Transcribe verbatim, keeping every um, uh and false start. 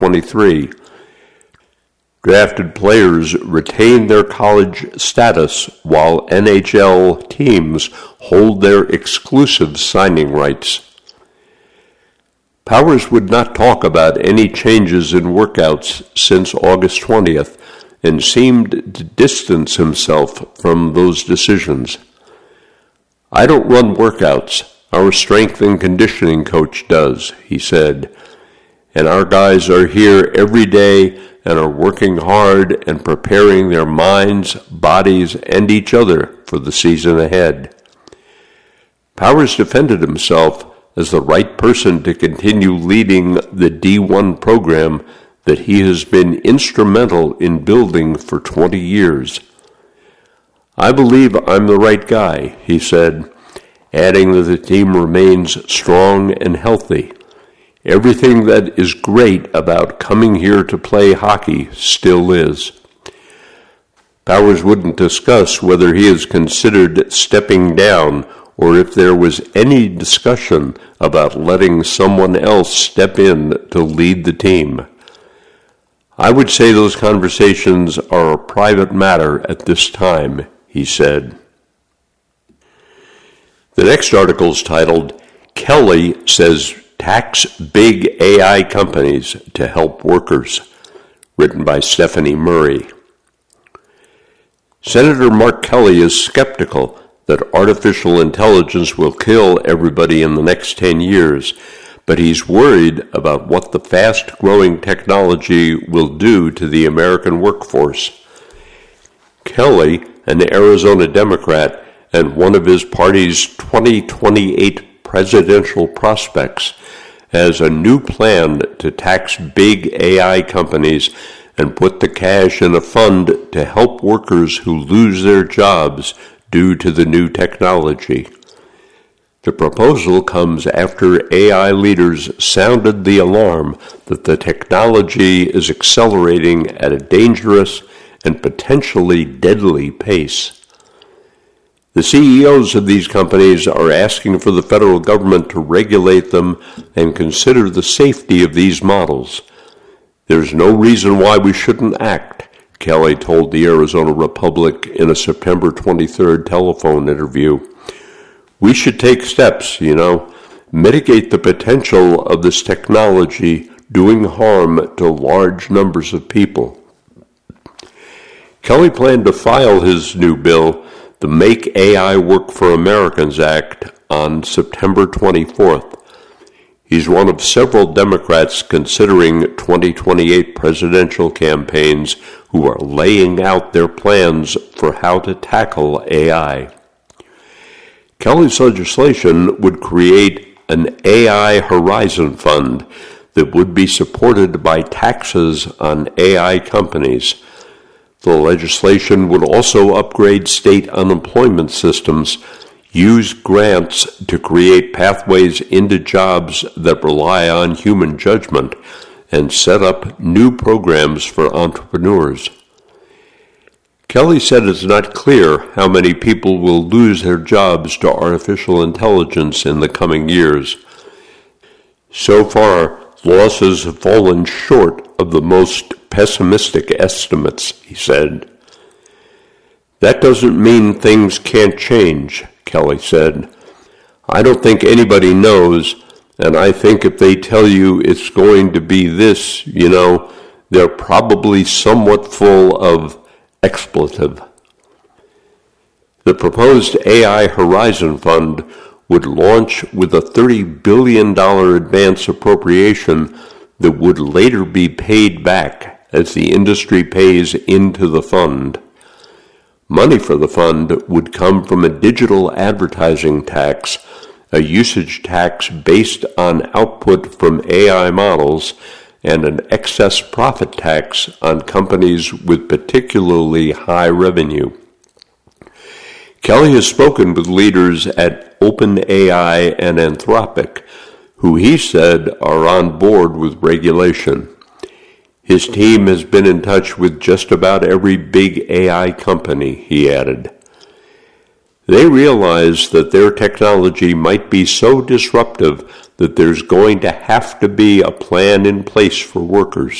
twenty-three. Drafted players retain their college status while N H L teams hold their exclusive signing rights. Powers would not talk about any changes in workouts since August twentieth and seemed to distance himself from those decisions. "I don't run workouts. Our strength and conditioning coach does," he said. "And our guys are here every day and are working hard and preparing their minds, bodies, and each other for the season ahead." Powers defended himself as the right person to continue leading the D one program that he has been instrumental in building for twenty years. "I believe I'm the right guy," he said, adding that the team remains strong and healthy. "Everything that is great about coming here to play hockey still is." Powers wouldn't discuss whether he has considered stepping down or if there was any discussion about letting someone else step in to lead the team. "I would say those conversations are a private matter at this time," he said. The next article is titled, "Kelly Says Tax Big A I Companies to Help Workers," written by Stephanie Murray. Senator Mark Kelly is skeptical that artificial intelligence will kill everybody in the next ten years, but he's worried about what the fast-growing technology will do to the American workforce. Kelly, an Arizona Democrat and one of his party's twenty twenty-eight presidential prospects, has a new plan to tax big A I companies and put the cash in a fund to help workers who lose their jobs due to the new technology. The proposal comes after A I leaders sounded the alarm that the technology is accelerating at a dangerous and potentially deadly pace. The C E Os of these companies are asking for the federal government to regulate them and consider the safety of these models. "There's no reason why we shouldn't act," Kelly told the Arizona Republic in a September twenty-third telephone interview. "We should take steps, you know, mitigate the potential of this technology doing harm to large numbers of people." Kelly planned to file his new bill, the Make A I Work for Americans Act, on September twenty-fourth. He's one of several Democrats considering twenty twenty-eight presidential campaigns who are laying out their plans for how to tackle A I. Kelly's legislation would create an A I Horizon Fund that would be supported by taxes on A I companies. The legislation would also upgrade state unemployment systems, use grants to create pathways into jobs that rely on human judgment, and set up new programs for entrepreneurs. Kelly said it's not clear how many people will lose their jobs to artificial intelligence in the coming years. So far, losses have fallen short of the most pessimistic estimates, he said. "That doesn't mean things can't change," Kelly said. "I don't think anybody knows, and I think if they tell you it's going to be this, you know, they're probably somewhat full of expletive." The proposed A I Horizon Fund would launch with a thirty billion dollars advance appropriation that would later be paid back as the industry pays into the fund. Money for the fund would come from a digital advertising tax, a usage tax based on output from A I models, and an excess profit tax on companies with particularly high revenue. Kelly has spoken with leaders at OpenAI and Anthropic, who he said are on board with regulation. His team has been in touch with just about every big A I company, he added. They realize that their technology might be so disruptive that there's going to have to be a plan in place for workers.